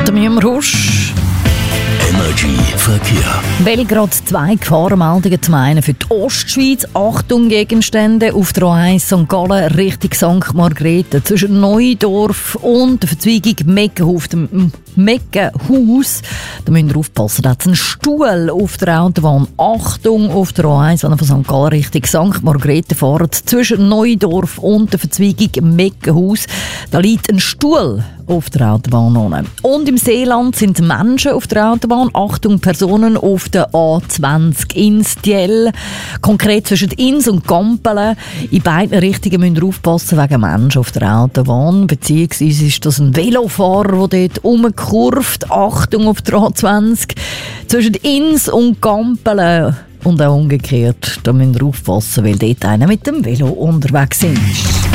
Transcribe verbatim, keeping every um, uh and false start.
der Miam Rusch. Energy Verkehr. Belgrad zwei Gefahrenmeldungen. Zum einen für die Ostschweiz. Achtung, Gegenstände auf der A eins Sankt Gallen Richtung Sankt Margrethe. Zwischen Neudorf und der Verzweigung Meckenhof, dem Meckenhaus. Da müsst ihr aufpassen. Da hat es einen Stuhl auf der Autobahn. Achtung auf der A eins, wenn ihr von Sankt Gallen Richtung Sankt Margrethe fahrt. Zwischen Neudorf und der Verzweigung Meckenhaus. Da liegt ein Stuhl auf der Autobahn unten. Und im Seeland sind Menschen auf der Autobahn. Achtung, Personen auf der A zwanzig ins Tiel. Konkret zwischen Ins und Gampelen. In beiden Richtungen müsst ihr aufpassen wegen Menschen auf der Autobahn. Beziehungsweise ist das ein Velofahrer, der dort rumkurvt. Achtung auf der A zwanzig. Zwischen Ins und Gampelen. Und auch umgekehrt. Da müsst ihr aufpassen, weil dort einer mit dem Velo unterwegs ist.